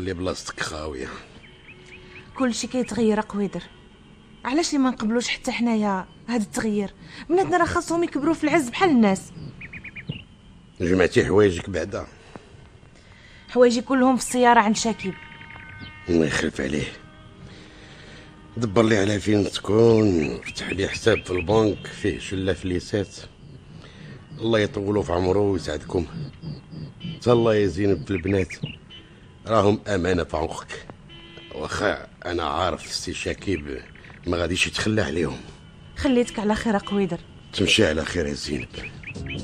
خلي بلاصتك خاويه. كلشي كيتغير قويدر. علاش اللي ما نقبلوش حتى حنايا هذا التغيير؟ بناتنا راه خاصهم يكبروا في العز بحال الناس. جمعتي حوايجك بعدا؟ حوايجي كلهم في السياره عند شاكيب. الله يخلف عليه. دبر لي على فين تكون، فتح لي حساب في البنك فيه شله فليسات. الله يطولوا في عمره ويسعدكم. الله يا زينب في البنات راهم امانه في عمقك، واخا انا عارف السي شاكيب ما غاديش يتخلى عليهم. خليتك على خير قويدر. تمشي على خير يا زينب.